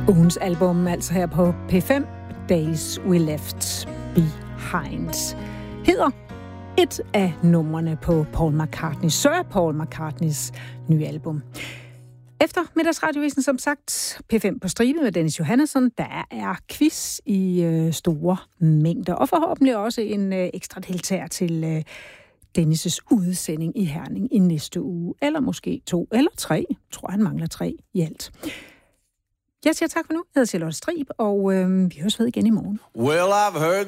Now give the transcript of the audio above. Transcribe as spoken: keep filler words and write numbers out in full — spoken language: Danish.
Ugens album, altså her på P fem, Days We Left Behind, hedder et af numrene på Paul McCartney, Sir Paul McCartneys nye album. Efter middagsradiovisen, som sagt, P fem på stribe med Dennis Johannesson, der er quiz i øh, store mængder, og forhåbentlig også en øh, ekstra deltager til øh, Dennis' udsending i Herning i næste uge, eller måske to eller tre. Jeg tror, han mangler tre i alt. Jeg siger tak for nu. Jeg hedder Charlotte Strib, og øh, vi høres ved igen i morgen. Well, I've heard